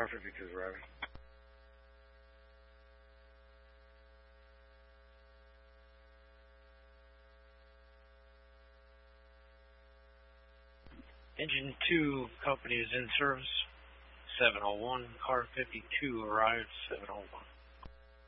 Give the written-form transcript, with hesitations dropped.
Car 52 is arriving. Engine 2 company is in service. 701. Car 52 arrived 701.